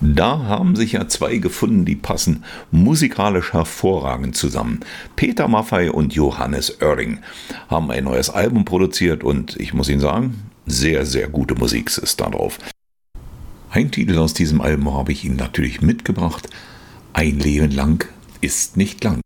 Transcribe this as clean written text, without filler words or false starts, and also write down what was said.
Da haben sich ja zwei gefunden, die passen musikalisch hervorragend zusammen. Peter Maffay und Johannes Oerling haben ein neues Album produziert und ich muss Ihnen sagen, sehr, sehr gute Musik ist da drauf. Ein Titel aus diesem Album habe ich Ihnen natürlich mitgebracht. Ein Leben lang ist nicht lang.